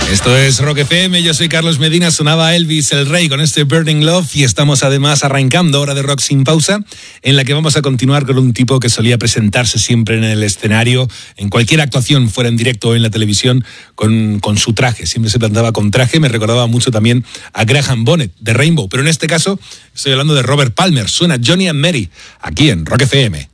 Esto es Rock FM, yo soy Carlos Medina, sonaba Elvis el Rey con este Burning Love y estamos además arrancando Hora de Rock sin pausa, en la que vamos a continuar con un tipo que solía presentarse siempre en el escenario, en cualquier actuación, fuera en directo o en la televisión, con su traje, siempre se plantaba con traje. Me recordaba mucho también a Graham Bonnet de Rainbow, pero en este caso estoy hablando de Robert Palmer. Suena Johnny and Mary aquí en Rock FM.